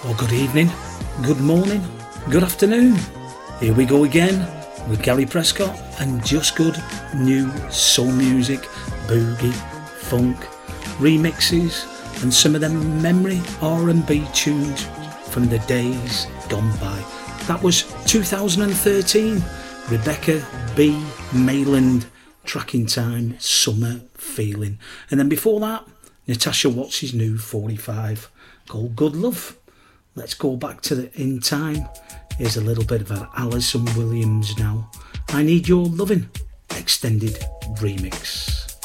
or good evening, good morning, good afternoon. Here we go again with Gary Prescott and just good new soul music, boogie, funk, remixes and some of them memory R&B tunes from the days gone by. That was 2013, Rebecca B. Mayland, Tracking Time, Summer Feeling. And then before that, Natasha Watts' new 45 called Good Love. Let's go back to the in time. Here's a little bit of an Alison Williams now. I Need Your Lovin' extended remix.